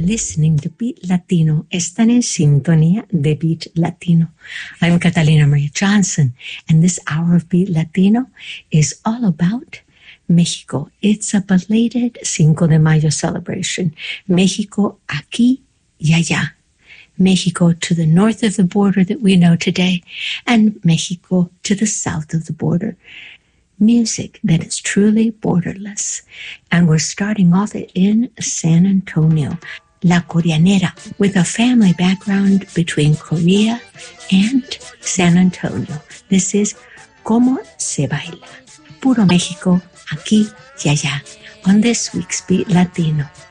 listening to Beat Latino. Están en sintonía de Beat Latino. I'm Catalina Maria Johnson, and this hour of Beat Latino is all about Mexico. It's a belated Cinco de Mayo celebration. Mexico aquí y allá. Mexico to the north of the border that we know today, and Mexico to the south of the border. Music that is truly borderless. And we're starting off in San Antonio, La Coreanera, with a family background between Korea and San Antonio. This is Como Se Baila. Puro México, aquí y allá, on this week's Beat Latino.